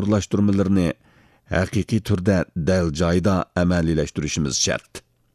zo'rlashtirmalarni haqiqiy turda dal joyda amaliyleştirishimiz shart.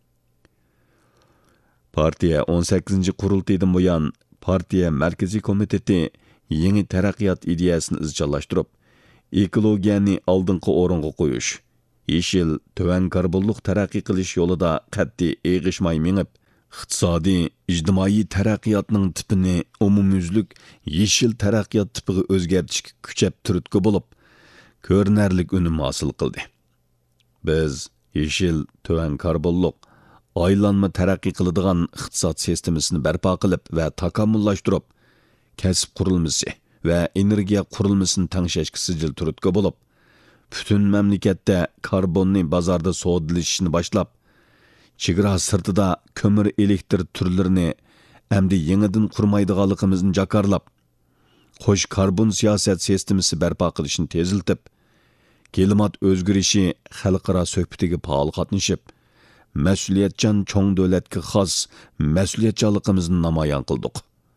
Partiya 18. qurultaydan buyon partiya markaziy komiteti yangi taraqqiyot ideyasini izchillashtirib, ekologiyani oldingi o'ringa qo'yish, yeshil, tuvan karbonliq taraqqiy qilish yo'lida qat'iy eg'ishmay minib, iqtisodiy, ijtimoiy taraqqiyotning tipini umumyuzlik yeshil taraqqiyot tipiga o'zgartirishga kuchab turtki bo'lib, ko'rinarli unum hosil qildi. Biz yeshil, tuvan karbonliq aylanma taraqqiy qiladigan iqtisod sistemasini barpo qilib va takomillashtirib, kasb qurilmasi va energiya qurilmasini tangshashga sijil turtki bo'lib, butun mamlakatda karbonni bozorda savdolashishni boshlab, chegara sirtida ko'mir elektr turlarini hamda yangidan qurmaydiganligimizni jakarlab, qo'sh karbon siyosat sistemasi barpo qilishni teziltib, klimat o'zgarishi xalqaro suhbatiga faol qatnashib, mas'uliyatchan cho'ng davlatga xos mas'uliyatchanligimizni namoyon qildik.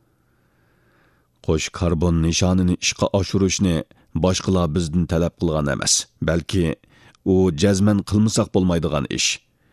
Qo'sh karbon nishonini ishga oshirishni boshqalar bizdan talab qilgan emas, balki u jazman qilmasak bo'lmaydigan ish.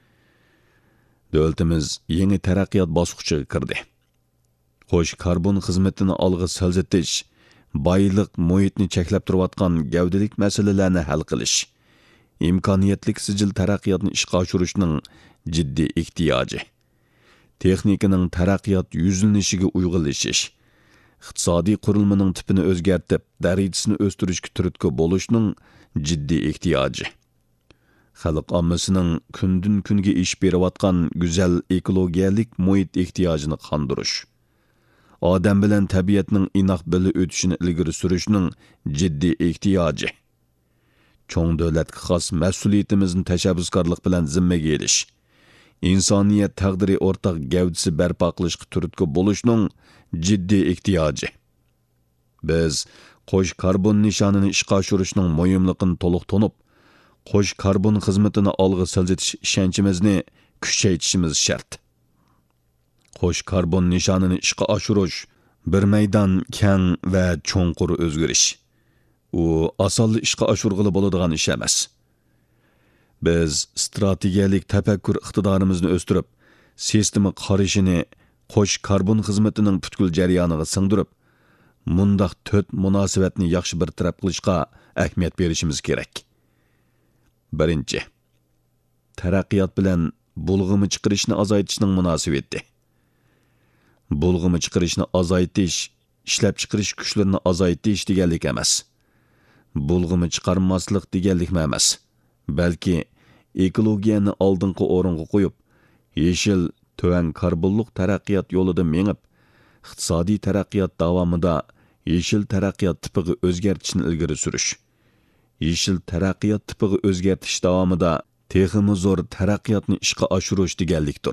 Davlatimiz yangi taraqqiyot bosqichiga kirdi. Qo'sh karbon xizmatini olg'a siljitish, boylik muhitni cheklab turayotgan gavdalik masalalarni hal qilish, imkoniyatli sijil taraqqiyotni ishga oshirishning jiddiy ehtiyoji, texnikaning taraqqiyot yuzlanishiga uyg'unlashish, iqtisodiy qurilmaning tipini o'zgartib, darajasini o'stirishga turtki bo'lishning jiddiy ehtiyoji, xalq ommasining kundan kunga ish berayotgan go'zal ekologiyalik muhit ehtiyojini qondirish, odam bilan tabiatning inoq birga o'tishini ilgari surishning jiddiy ehtiyoji, cho'ng davlatga xos mas'uliyatimizni tashabbuskorlik bilan zimmaga elish, insoniyat taqdiri o'rtaq gavdasi barpo qilishga turtki bo'lishning jiddiy ehtiyoji. Biz qo'sh karbon nishonini ishga oshirishning muhimligini to'liq tunib, qo'sh karbon xizmatini olg'a siljitish ishonchimizni kuchaytirishimiz shart. Qo'sh karbon nishonini ishga oshirish bir maydon keng va cho'nqur o'zgarish. U osonli ishga oshirg'ili bo'ladigan ish emas. Biz strategiyalik tafakkur iqtidorimizni o'stirib, sistema qarashini qo'sh karbon xizmatining butkul jarayoniga singdirib, mundaq 4 munosabatni yaxshi bir taraf qilishga ahamiyat berishimiz kerak. Birinchi, taraqqiyot bilan bulg'imi chiqarishni azaytishning munosabati. Bulg'imi chiqarishni azaytish, ishlab chiqarish kuchlarini azaytish deganlik emas. Bulg'imi chiqarmaslik deganlik emas, balki ekologiyani oldingi o'ringa qo'yib, yeshil, tuvan karbonliq taraqqiyot yo'lida menib, iqtisodiy taraqqiyot davomida yeshil taraqqiyot tipiga o'zgartishni ilgari surish, yeshil taraqqiyot tipiga o'zgartish davomida texmi zo'r taraqqiyotni ishga oshirish deganlikdir.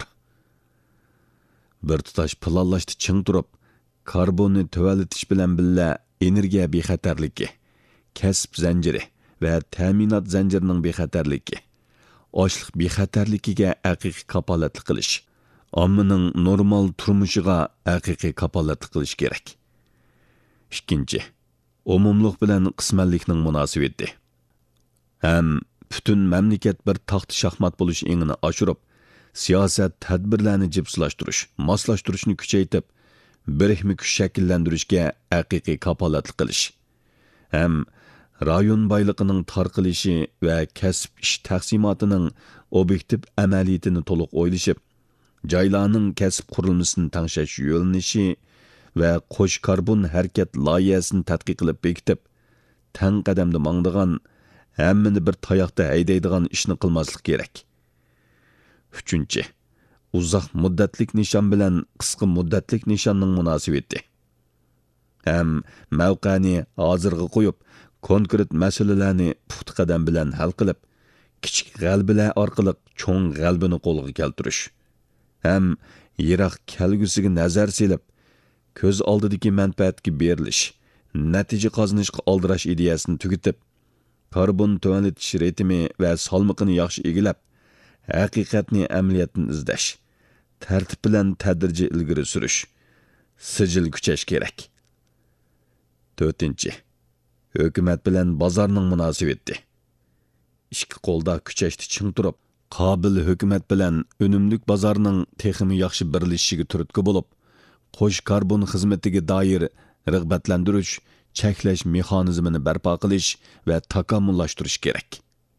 Bir tutash planlashni ching turib, karbonni tuvalitish bilan birga energiya bexatarligi, kasb zanjiri va ta'minot zanjirining bexatarligi, ochliq bexatarligiga haqiqiy kapolatlik qilish, ommaning normal turmushiga haqiqiy kapolatlik qilish kerak. Ikkinchi, umumlik bilan qismanlikning munosabati. Ham butun mamlakat bir taxt shaxmat bo'lish engini oshirib, siyosat tadbirlarni jipslashtirish, moslashtirishni kuchaytirib, birikma kuch shakllantirishga haqiqiy kapolatlik qilish. Ham rayon boyligining tarqalishi va kasb ish taqsimotining obyektiv amaliyatini to'liq o'ylashib, joylarning kasb qurilmasini tangshash yo'linishi va qo'sh karbon harakat loyihasini tadqiq qilib bekitib, tang qadamda mangdigan, hammani bir tayoqda haydaydigan ishni qilmaslik kerak. Uchinchi, uzoq muddatlik nishon bilan qisqa muddatlik nishonning munosabati. Ham mavqani hozirga qo'yib, konkret masalalarni puxta qadam bilan hal qilib, kichik g'albalar orqali cho'ng g'albini qo'lga keltirish. Ham yiroq kelgusiga nazar selib, ko'z oldidagi manfaatga berilish, natija qozonishga oldirash ideyasini tugatib, karbon tuvanlatish ritmi va salmoqini yaxshi egilab, haqiqatni amaliyotni izlash, tartib bilan tadrijiy ilgari surish, sijil kuchash kerak. 4. Hökumət bilan bozorning munosabati. Ikki qo'lda kuchashni ching turib, qobil hökumət bilan unumlik bozorning texmi yaxshi birlashishiga turtki bo'lib, qo'sh karbon xizmatiga doir rag'batlantirish, cheklash mexanizmini barpo qilish va takomillashtirish kerak.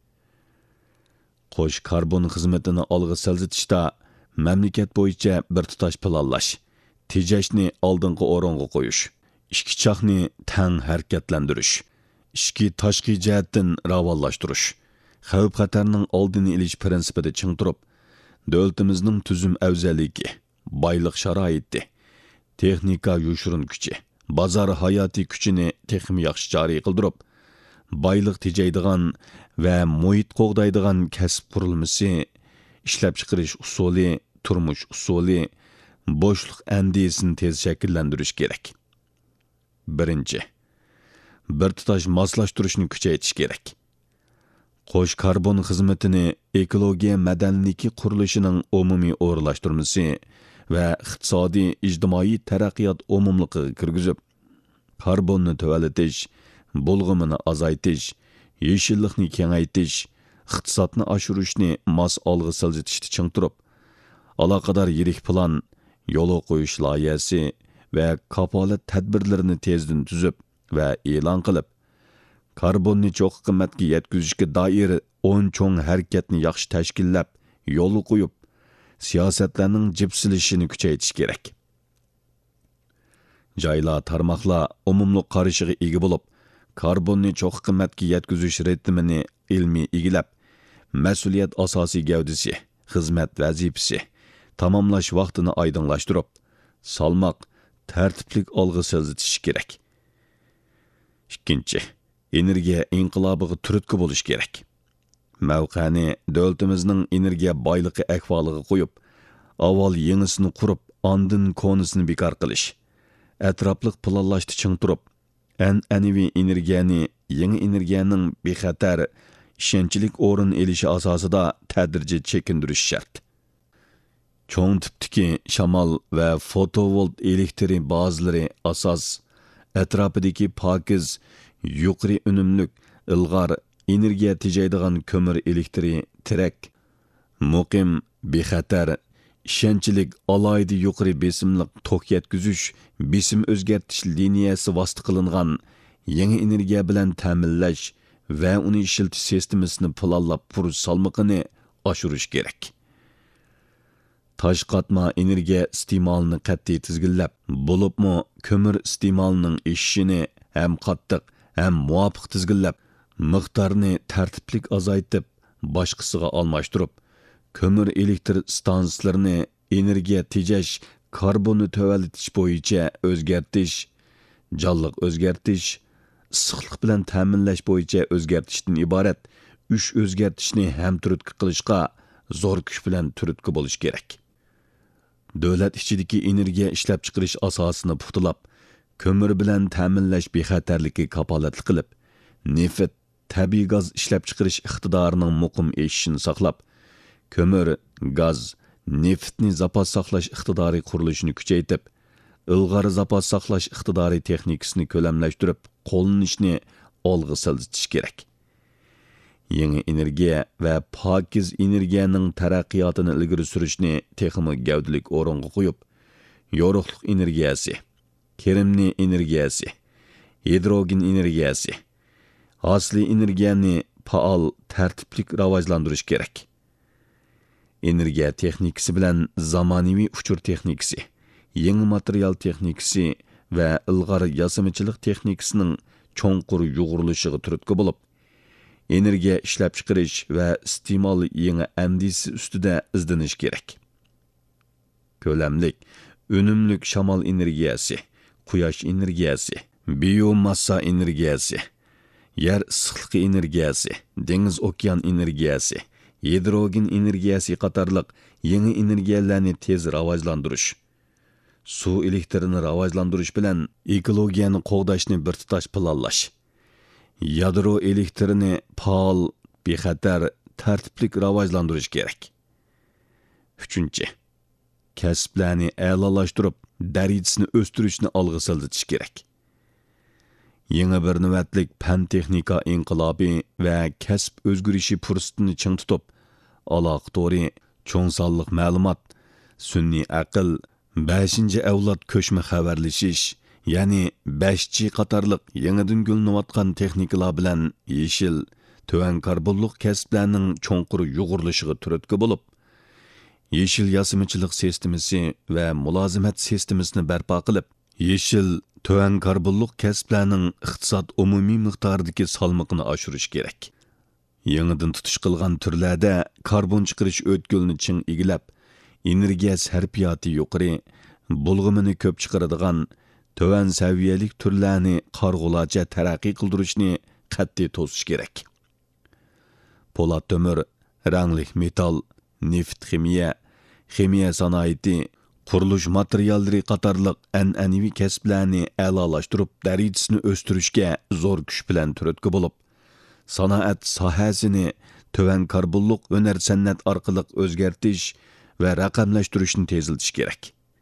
Qo'sh karbon xizmatini olg'a siljitishda mamlakat bo'yicha bir tutash planlash, tejashni oldingi o'ringa qo'yish, ikki chaqni tang harakatlantirish, ikki tashqi jihatdan ravonlashtirish, xavf xatarning oldini olish prinsipida ching turib, davlatimizning tuzum afzalligi, boylik sharoiti, texnika yoshirin kuchi, bozor hayotiy kuchini texmi yaxshi joriy qildirib, boylik tejaydigan va muhit qo'g'daydigan kasb qurilmasi, ishlab chiqarish usuli, turmush usuli, bo'shliq andisini tez shakllantirish kerak. Birinchi, bir tutash moslashtirishni kuchaytirish kerak. Qo'sh karbon xizmatini ekologiya madaniyati qurilishining umumiy o'rinlashtirmasi va iqtisodiy ijtimoiy taraqqiyot umumligiga kirgizib, karbonni tuvalatish, bulg'umini azaytish, yeshillikni kengaytish, iqtisodni oshirishni mos olg'a siljitishni ching turib, aloqador yirik plan, yo'l qo'yish loyihasi va kafolat tadbirlarini tezdan tuzib va e'lon qilib, karbonni cho'q qimmatga yetkazishga doir 10 cho'ng harakatni yaxshi tashkillab, yo'l qo'yib, siyosatlarning jipsilishini kuchaytirish kerak. Joylar, tarmoqlar umumli qarashiga ega bo'lib, karbonni cho'q qimmatga yetkazish ritmini ilmiy egilab, mas'uliyat asosiy gavdasi, xizmat vazifasi, tamomlash vaqtini oydinlashtirib, salmoq, tartiblik olg'a siljitish kerak. Ikkinchi, energiya inqilobiga turtki bo'lish kerak. Mavqani davlatimizning energiya boyligi ahvoliga qo'yib, avval yangisini qurib, ondan konisini bekor qilish, atrofliq planlashni ching turib, an'anaviy energiyani yangi energiyaning bexatar, ishonchlik o'rin elishi asosida tadrijiy chekindirish shart. Cho'ng tipdagi shamol va fotovolt elektri bazalari asos, atrofidagi pokiz, yuqori unumlik, ilg'or energiya tejaydigan ko'mir elektri tirak, muqim, bexatar, ishonchlik alohida yuqori besimliq tok yetkazish, besim o'zgartirish liniyasi vosita qilingan yangi energiya bilan ta'minlash va uni ishiltish sistemasini planlab qurish salmoqini oshirish kerak. Tosh qatma energiya iste'molini qat'iy tizginlab, bo'libmi ko'mir iste'molining eshishini ham qattiq, ham muvofiq tizginlab, miqdorni tartiblik azaytib, boshqasiga almashtirib, ko'mir elektr stansiyalarni energiya tejash, karbonni tuvalatish bo'yicha o'zgartish, jonliq o'zgartish, issiqlik bilan ta'minlash bo'yicha o'zgartishdan iborat 3 o'zgartishni ham turtki qilishga zo'r kuch bilan turtki bo'lish kerak. Davlat ichidagi energiya ishlab chiqarish asosini puxtalab, ko'mir bilan ta'minlash bexatarligi kafolatli qilib, neft, tabiiy gaz ishlab chiqarish iqtidorining muqim eshishini saqlab, ko'mir, gaz, neftni zapas saqlash iqtidori qurilishini kuchaytirib, ilg'or zapas saqlash iqtidori texnikasini ko'lamlashtirib, qo'llanishni olg'a siljitish kerak. Yangi energiya va pokiz energiyaning taraqqiyotini ilgari surishni texmi gavdalik o'ringa qo'yib, yorug'lik energiyasi, kerimli energiyasi, hidrogen energiyasi, asli energiyani faol tartiblik rivojlantirish kerak. Energiya texnikasi bilan zamonaviy uchur texnikasi, yangi material texnikasi va ilg'or yasamichilik texnikasining cho'nqur yug'urilishiga turtki bo'lib, energiya ishlab chiqarish va iste'mol yangi andisi ustida izdanish kerak. Ko'lamlik, unumlik shamol energiyasi, quyosh energiyasi, biomassa energiyasi, yer issiqligi energiyasi, dengiz okean energiyasi, hidrogen energiyasi qatorliq yangi energiyalarni tez rivojlantirish, suv elektrini rivojlantirish bilan ekologiyani qo'g'dashni bir tutash planlash, yadro elektrini faol, bexatar, tartiblik rivojlantirish kerak. 3. Kasblarni a'lolashtirib, darajasini o'stirishni olg'a siljitish kerak. Yeni bir növetlik pen texnika inqilobi va kasb o'zgarishi fursatini ching tutib, aloqdori, cho'ng sonliq ma'lumot, sun'iy aql, 5-avlod ko'chma xabarlashish, ya'ni 5G qatorliq yangidan gullanayotgan texnikalar bilan yeshil, tuvan karbonliq kasblarning cho'nqur yug'urilishiga turtki bo'lib, yeshil yasimichilik sistemasi va mulozimat sistemasini barpo qilib, yeshil tuvan karbonliq kasblarning iqtisod umumiy miqdoridagi salmoqini oshirish kerak. Yangidan tutish qilgan turlarda karbon chiqarish o'tkilni ching egilab, energiya sarfiyoti yuqori, bulg'imini ko'p chiqaradigan tuvan saviyalik turlarni qarg'ulacha taraqqiy qildirishni qat'iy to'sish kerak. Po'lat temir, ranglik metal, neft ximiya sanoati, qurilish materiallari qatorliq an'anaviy kasblarni a'lolashtirib, darajasini o'stirishga zo'r kuch bilan turtki bo'lib, sanoat sohasini tuvan karbonliq hunar san'at orqali o'zgartish va raqamlashtirishni tezlatish kerak.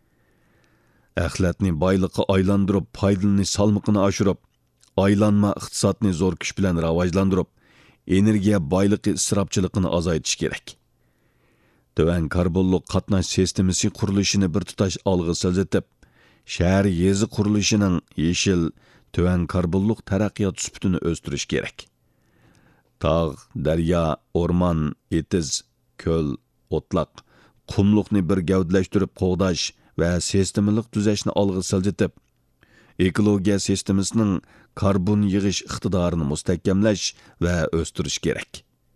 Axlatni boyliqqa aylantirib, foydalanish salmoqini oshirib, aylanma iqtisodni zo'r kuch bilan rivojlantirib, energiya boyliqi isrofchiligini azaytish kerak. Tuvan karbonliq qatnash sistemasi qurilishini bir tutash olg'a siljitib, shahar yezi qurilishining yeshil tuvan karbonliq taraqqiyot sifatini o'stirish kerak. Tog', daryo, o'rmon, etiz, ko'l, o'tloq, qumliqni bir gavdalashtirib qo'g'dash va sistemalik tuzashni olg'a siljitib, ekologiya sistemasining karbon yig'ish iqtidorini mustahkamlash va o'stirish kerak.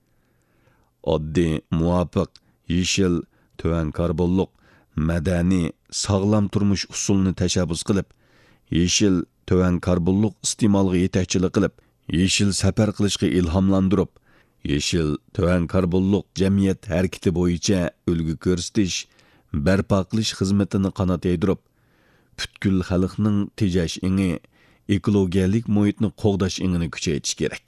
Oddiy, muvofiq, yeshil, tuvan karbonliq, madaniy, sog'lom turmush usulini tashabbus qilib, yeshil, tuvan karbonliq iste'molga yetakchilik qilib, yeshil safar qilishga ilhomlantirib, yeshil, tuvan karbonliq jamiyat harakati bo'yicha ulgu ko'rsatish, barpo qilish xizmatini qanot yaydirib, butkul xalqning tejash ingi, ekologiyalik muhitni qo'g'dash ingini kuchaytirish kerak.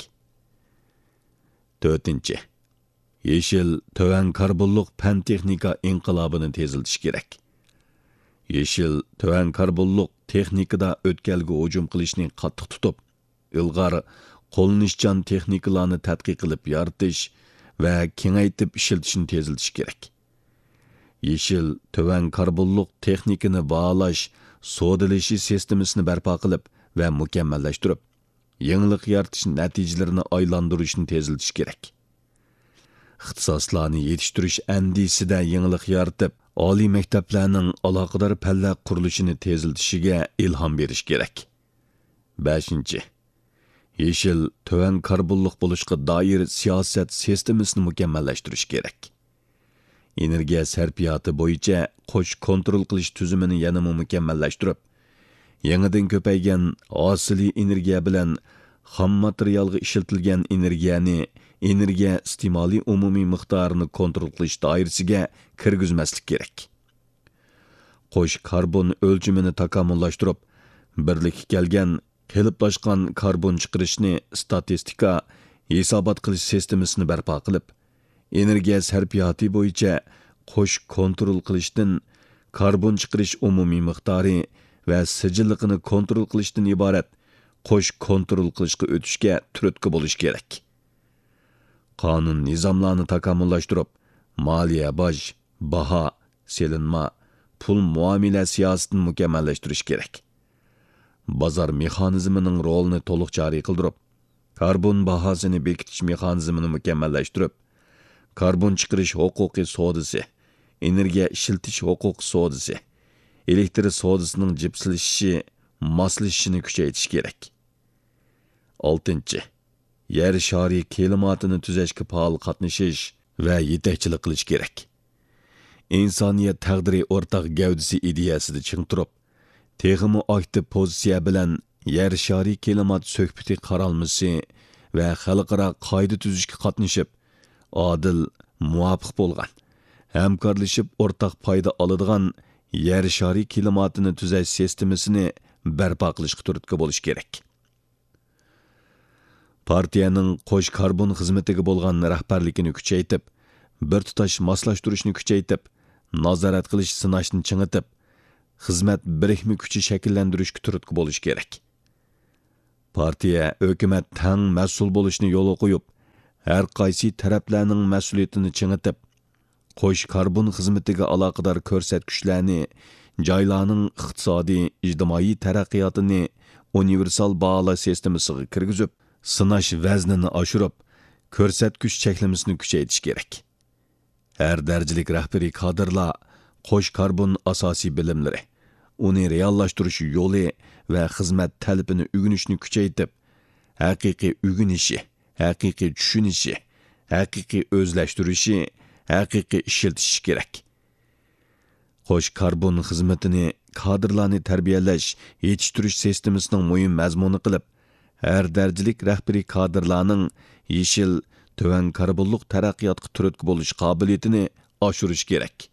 4. Yeshil, tuvan karbonliq fan texnika inqilobini tezlatish kerak. Yeshil, tuvan karbonliq texnikada o'tkalga hujum qilishni qattiq tutib, ilg'or qo'llanishchan texnikalarni tadqiq qilib yaratish va kengaytib ishlatishni tezlatish kerak. Yeshil, tuvan karbonliq texnikani baholash, sodalashi sistemasini barpo qilib va mukammallashtirib, yangilik yaratish natijalarini aylantirishni tezlatish kerak. Ixtisoslarni yetishtirish andisida yangilik yaratib, oliy maktablarning aloqador fanlar qurilishini tezlatishiga ilhom berish kerak. 5. Yeshil, tuvan karbonliq bo'lishga doir siyosat sistemasini mukammallashtirish kerak. Energiya sarfiyoti bo'yicha qo'sh kontrol qilish tuzumini yanada mukammallashtirib, yangidan ko'paygan hosiliy energiya bilan xom materialga ishlatilgan energiya iste'moli umumiy miqdorini kontrol qilish doirasiga kirgizmaslik kerak. Qo'sh karbon o'lchimini takomillashtirib, birlikka kelgan qeliplashgan karbon chiqarishni statistika, hisobot qilish sistemasini barpo qilib, energiya sarfiyoti bo'yicha qo'sh kontrol qilishdan karbon chiqarish umumiy miqdori va sijilligini kontrol qilishdan iborat qo'sh kontrol qilishga o'tishga turtki bo'lish kerak. Qonun nizomlarni takomillashtirib, moliya boj, baho, selinma, pul muomala siyosatini mukammallashtirish kerak. Bozor mexanizmining rolini to'liq joriy qildirib, karbon bahosini bekitish mexanizmini mukammallashtirib, karbon chiqarish huquqi sodasi, energiya ishiltish huquqi sodasi, elektr sodasining jipslashishi, moslashishini kuchaytirish kerak. 6. Yer shari klimatini tuzashga faol qatnashish va yetakchilik qilish kerak. İnsoniyat taqdiri o'rtaq gavdisi ideyasida ching turib, texmi aktiv pozitsiya bilan yer shari klimat suhbati qaralmasi va xalqaro qoida tuzishga qatnashib, adil, muvofiq bo'lgan, hamkorlashib o'rtaq foyda oladigan yer shari klimatini tuzash sistemasini barpo qilishga turtki bo'lish kerak. Partiyaning qo'sh karbon xizmatiga bo'lgan rahbarligini kuchaytib, bir tutash moslashtirishni kuchaytib, nazorat qilish sinashni chingitib, xizmat birikmi kuchi shakllantirishga turtki bo'lish kerak. Partiya, hökumət təng məsul bo'lishni yo'lga qo'yib, har qaysi taraflarning mas'uliyatini chingitib, qo'sh karbon xizmatiga aloqador ko'rsatkichlarni, joylarning iqtisodiy, ijtimoiy taraqqiyotini universal baholash sistemasiga kirgizib, sinash vaznini oshirib, ko'rsatkich cheklamasini kuchaytirish kerak. Har darajalik rahbariy kadrlar qo'sh karbon asosiy bilimlari, uni reallashtirish yo'li va xizmat talabini o'rganishni kuchaytirib, haqiqiy o'rganishi, haqiqiy tushunishi, haqiqiy o'zlashtirishi, haqiqiy ishiltishi kerak. Qo'sh karbon xizmatini kadrlarni tarbiyalash, yetishtirish sistemasining muhim mazmuni qilib, har darajalik rahbariy kadrlarning yeshil, tuvan karbonlik taraqqiyotga turtki bo'lish qobiliyatini oshirish kerak.